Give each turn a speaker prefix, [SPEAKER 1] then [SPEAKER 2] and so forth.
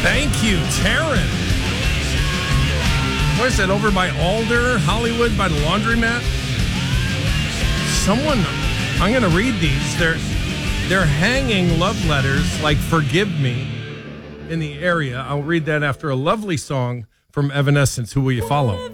[SPEAKER 1] Thank you, Taryn. What is that, over by Alder, Hollywood, by the laundromat? I'm going to read these. They're hanging love letters like Forgive Me in the area. I'll read that after a lovely song from Evanescence. Who will you follow?